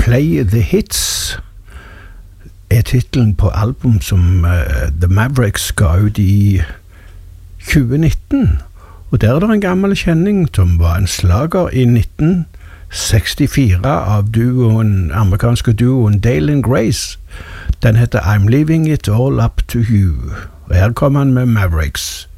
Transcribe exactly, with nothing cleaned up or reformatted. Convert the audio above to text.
Play the Hits er titelen på album som uh, The Mavericks ga ut i tjue nitten, og der er det en gammel kjenning som var en slager i nitten sekstifire av duoen, amerikanske duoen Dale and Grace. Den heter I'm Leaving It All Up to You, og her kommer han med Mavericks.